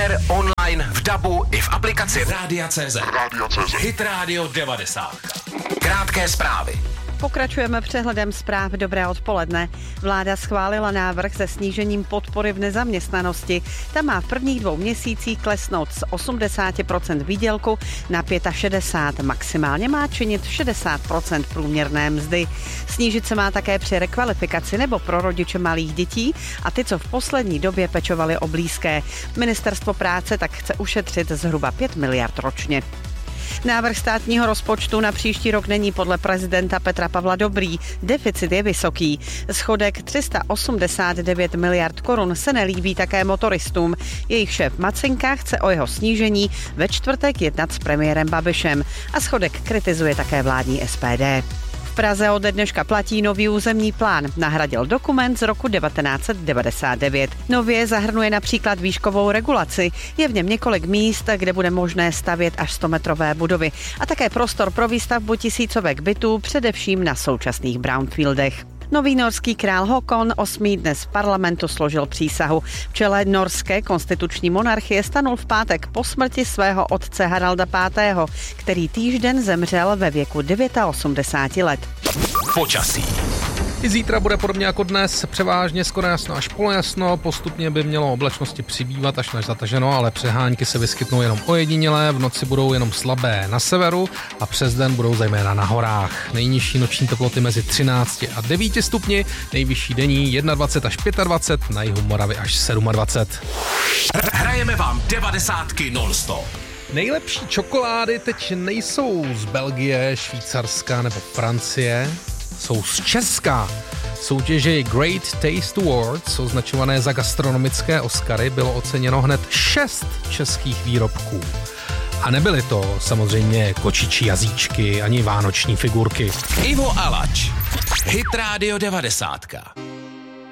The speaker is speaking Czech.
Éter, online, v dabu i v aplikaci Rádia.cz. Hit Radio 90. Krátké zprávy. Pokračujeme přehledem zpráv. Dobré odpoledne. Vláda schválila návrh se snížením podpory v nezaměstnanosti. Ta má v prvních 2 měsících klesnout z 80% výdělku na 65%. Maximálně má činit 60% průměrné mzdy. Snížit se má také při rekvalifikaci nebo pro rodiče malých dětí a ty, co v poslední době pečovali o blízké. Ministerstvo práce tak chce ušetřit zhruba 5 miliard ročně. Návrh státního rozpočtu na příští rok není podle prezidenta Petra Pavla dobrý. Deficit je vysoký. Schodek 389 miliard korun se nelíbí také motoristům. Jejich šéf Macinka chce o jeho snížení ve čtvrtek jednat s premiérem Babišem a schodek kritizuje také vládní SPD. V Praze ode dneška platí nový územní plán. Nahradil dokument z roku 1999. Nově zahrnuje například výškovou regulaci. Je v něm několik míst, kde bude možné stavět až 100metrové budovy a také prostor pro výstavbu tisícovek bytů, především na současných brownfieldech. Nový norský král Håkon VIII. Dnes v parlamentu složil přísahu. V čele norské konstituční monarchie stanul v pátek po smrti svého otce Haralda V., který týžden zemřel ve věku 89 let. Počasí. I zítra bude podobně jako dnes převážně skoro jasno až polojasno, postupně by mělo oblačnosti přibývat až než zataženo, ale přehánky se vyskytnou jenom ojedinělé, v noci budou jenom slabé na severu a přes den budou zejména na horách. Nejnižší noční teploty mezi 13 a 9 stupni, nejvyšší denní 21 až 25, na jihu Moravy až 27. Hrajeme vám 90 non-stop. Nejlepší čokolády teď nejsou z Belgie, Švýcarska nebo Francie, jsou z Česka. Soutěži Great Taste Awards, označované za gastronomické Oscary, bylo oceněno hned 6 českých výrobků. A nebyly to samozřejmě kočičí jazyčky ani vánoční figurky. Ivo Alač. Hit Radio 90.